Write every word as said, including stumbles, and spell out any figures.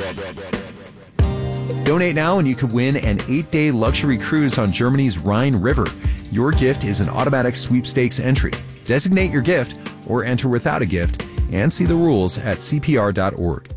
Donate now and you could win an eight-day luxury cruise on Germany's Rhine River. Your gift is an automatic sweepstakes entry. Designate your gift or enter without a gift and see the rules at c p r dot org.